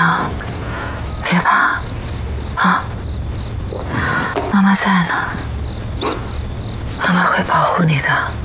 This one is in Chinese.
强，别怕，啊，妈妈在呢，妈妈会保护你的。